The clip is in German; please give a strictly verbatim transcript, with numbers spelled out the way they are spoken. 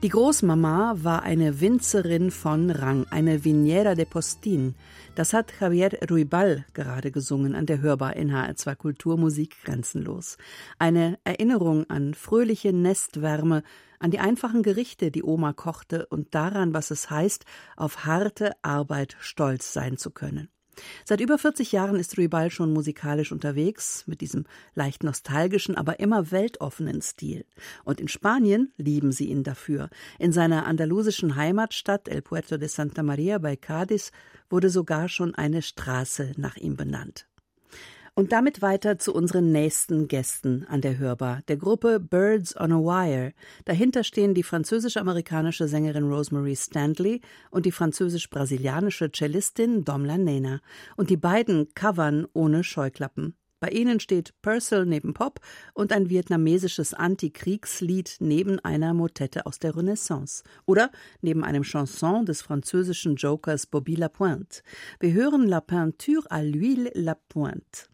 Die Großmama war eine Winzerin von Rang, eine Viniera de Postin. Das hat Javier Ruibal gerade gesungen an der Hörbar in H R zwei Kultur Musik grenzenlos. Eine Erinnerung an fröhliche Nestwärme, an die einfachen Gerichte, die Oma kochte und daran, was es heißt, auf harte Arbeit stolz sein zu können. Seit über vierzig Jahren ist Ruibal schon musikalisch unterwegs, mit diesem leicht nostalgischen, aber immer weltoffenen Stil. Und in Spanien lieben sie ihn dafür. In seiner andalusischen Heimatstadt El Puerto de Santa Maria bei Cádiz wurde sogar schon eine Straße nach ihm benannt. Und damit weiter zu unseren nächsten Gästen an der Hörbar, der Gruppe Birds on a Wire. Dahinter stehen die französisch-amerikanische Sängerin Rosemary Stanley und die französisch-brasilianische Cellistin Domla Nena. Und die beiden covern ohne Scheuklappen. Bei ihnen steht Purcell neben Pop und ein vietnamesisches Antikriegslied neben einer Motette aus der Renaissance. Oder neben einem Chanson des französischen Jokers Bobby Lapointe. Wir hören La Peinture à l'huile Lapointe.